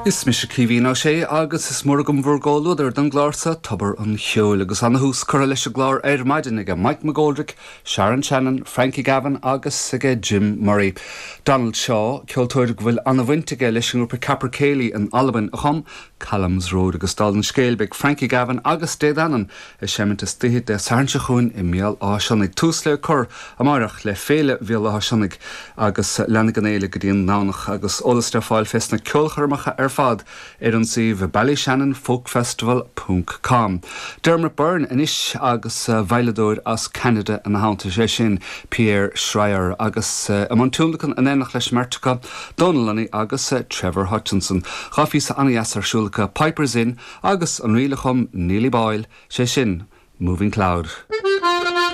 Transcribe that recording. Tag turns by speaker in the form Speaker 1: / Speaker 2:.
Speaker 1: Is mis cíhín sé agus is mórgum bhórgóú ar don gláirsa tabar an cheol agus an hús chu leis glár ar maidin ige Mike McGoldrick, Sharon Shannon, Frankie Gavin agus ige Jim Murray. Donald Shaw ceoltóir go bhfuil an bhaintige leis an grúpa Capra Céilí an Alban a chum, Callums Road agus Dalton Scéalbeag Frankie Gavin agus Dave Annan is semintas tihid de Sarnse chuin I méal áisionig tús le chur amárach le féle bhéal áisionig agus lenagan éile go dtíon nánach agus ólastra fáil fest na ceolcharmacha fad ar an sih ballyshannon.folkfestival.com. Dermot Byrne inis agus bhaileadóir as Canada an háanta sé sin Pierre Schreier agus am an túmlachan an énach leis mertacha Donnelly agus Trevor Hutchinson. Chafií sa anias arsúlacha Pipers Inn agus an rialachum Neely Boyle sé sin Moving Cloud.